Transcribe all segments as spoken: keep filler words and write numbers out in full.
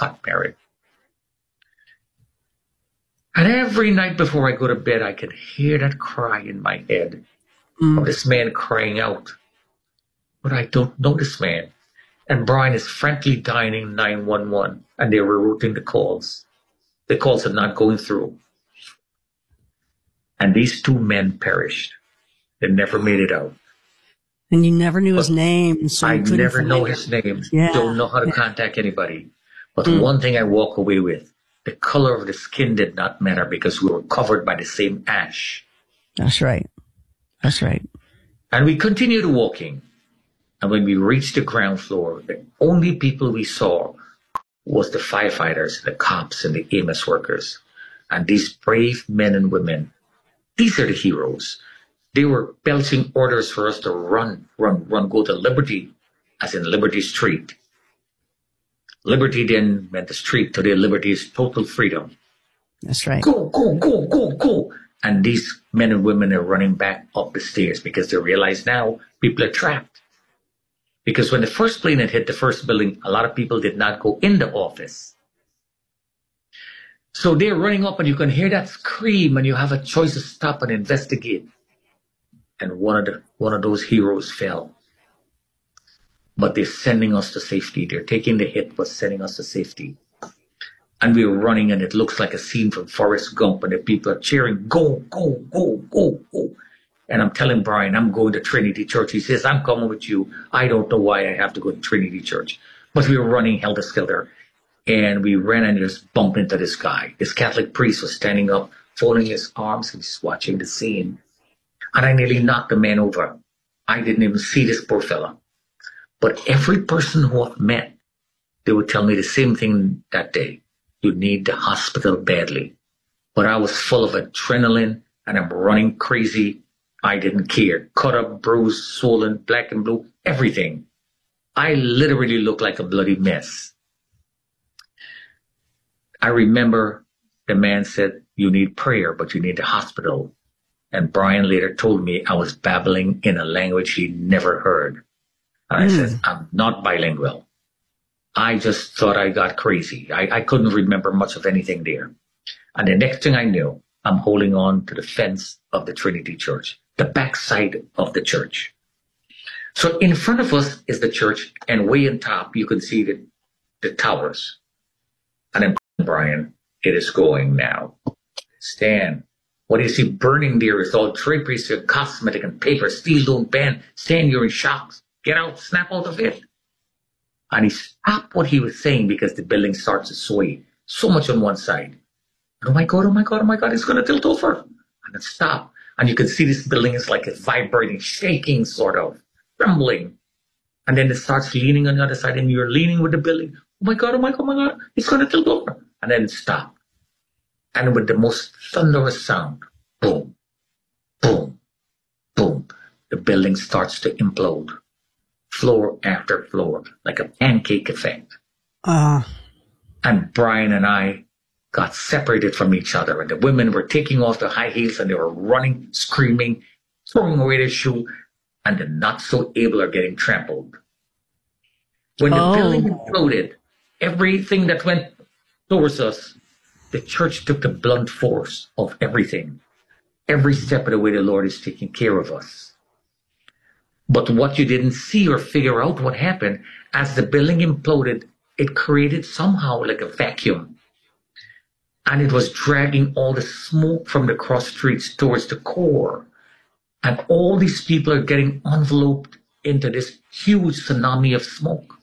got married. And every night before I go to bed, I can hear that cry in my head Mm. of this man crying out. But I don't know this man. And Brian is frankly dialing nine one one, and they were routing the calls. The calls are not going through. And these two men perished. They never made it out. And you never knew his But name, so I you couldn't never find know him. his name. Yeah. Don't know how to Yeah. contact anybody. But Mm. one thing I walk away with, the color of the skin did not matter because we were covered by the same ash. That's right. That's right. And we continued walking. And when we reached the ground floor, the only people we saw was the firefighters, the cops, and the A M S workers. And these brave men and women, these are the heroes. They were belching orders for us to run, run, run, go to Liberty, as in Liberty Street. Liberty then meant the street. Today, Liberty is total freedom. That's right. Go, go, go, go, go. And these men and women are running back up the stairs because they realize now people are trapped. Because when the first plane had hit the first building, a lot of people did not go in the office. So they're running up and you can hear that scream and you have a choice to stop and investigate. And one of the, one of those heroes fell. But they're sending us to safety. They're taking the hit but sending us to safety. And we're running and it looks like a scene from Forrest Gump and the people are cheering, go, go, go, go, go. And I'm telling Brian, I'm going to Trinity Church. He says, I'm coming with you. I don't know why I have to go to Trinity Church. But we were running helter-skelter. And we ran and just bumped into this guy. This Catholic priest was standing up, folding his arms, and he's watching the scene. And I nearly knocked the man over. I didn't even see this poor fella. But every person who I've met, they would tell me the same thing that day. You need the hospital badly. But I was full of adrenaline and I'm running crazy. I didn't care. Cut up, bruised, swollen, black and blue, everything. I literally looked like a bloody mess. I remember the man said, you need prayer, but you need the hospital. And Brian later told me I was babbling in a language he never heard. And I Mm. said, I'm not bilingual. I just thought I got crazy. I, I couldn't remember much of anything there. And the next thing I knew, I'm holding on to the fence of the Trinity Church, the backside of the church. So in front of us is the church, and way on top, you can see the, the towers. And I'm Brian, it is going now. Stan, what do you see burning there is all draperies, cosmetic and paper. Steel don't bend. Stan, you're in shock. Get out, snap out of it. And he stopped what he was saying because the building starts to sway so much on one side. And oh my God, oh my God, oh my God, it's going to tilt over. And it stopped. And you can see this building is like it's vibrating, shaking, sort of, trembling. And then it starts leaning on the other side, and you're leaning with the building. Oh my God, oh my God, oh my God, it's going to tilt over. And then it stopped. And with the most thunderous sound, boom, boom, boom, the building starts to implode. Floor after floor, like a pancake effect. Uh, And Brian and I got separated from each other. And the women were taking off their high heels and they were running, screaming, throwing away their shoe. And the not so able are getting trampled. When the Oh. building imploded, everything that went towards us, the church took the blunt force of everything. Every step of the way the Lord is taking care of us. But what you didn't see or figure out what happened, as the building imploded, it created somehow like a vacuum. And it was dragging all the smoke from the cross streets towards the core. And all these people are getting enveloped into this huge tsunami of smoke.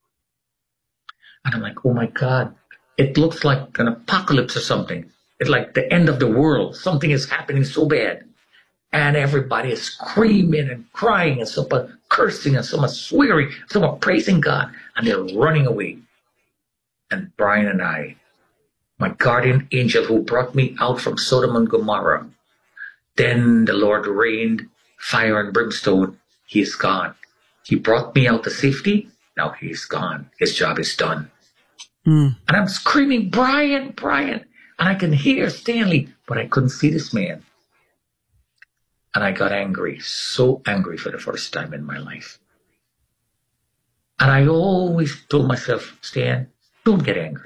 And I'm like, oh my God, it looks like an apocalypse or something. It's like the end of the world. Something is happening so bad. And everybody is screaming and crying and someone cursing and someone swearing, someone praising God, and they're running away. And Brian and I, my guardian angel who brought me out from Sodom and Gomorrah, then the Lord rained fire and brimstone. He is gone. He brought me out to safety. Now he's gone. His job is done. mm. And I'm screaming, Brian, Brian. And I can hear Stanley, but I couldn't see this man. And I got angry, so angry for the first time in my life. And I always told myself, Stan, don't get angry.